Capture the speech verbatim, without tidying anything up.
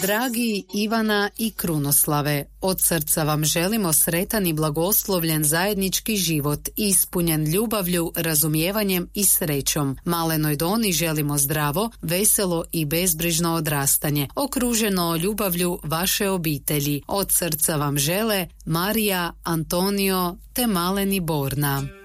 Dragi Ivana i Krunoslave, od srca vam želimo sretan i blagoslovljen zajednički život, ispunjen ljubavlju, razumijevanjem i srećom. Malenoj Doni želimo zdravo, veselo i bezbrižno odrastanje, okruženo ljubavlju vaše obitelji. Od srca vam žele Marija, Antonio te Maleni Borna.